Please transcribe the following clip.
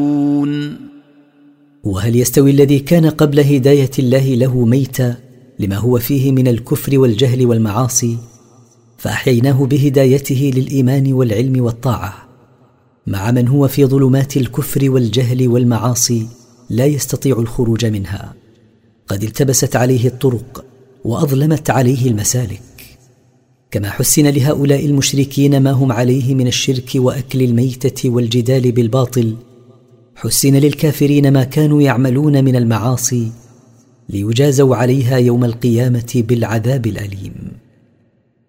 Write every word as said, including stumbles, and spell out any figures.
وهل يستوي الذي كان قبل هداية الله له ميتا لما هو فيه من الكفر والجهل والمعاصي فأحييناه بهدايته للإيمان والعلم والطاعة، مع من هو في ظلمات الكفر والجهل والمعاصي لا يستطيع الخروج منها، قد التبست عليه الطرق وأظلمت عليه المسالك؟ كما حسن لهؤلاء المشركين ما هم عليه من الشرك وأكل الميتة والجدال بالباطل، حسن للكافرين ما كانوا يعملون من المعاصي ليجازوا عليها يوم القيامة بالعذاب الأليم.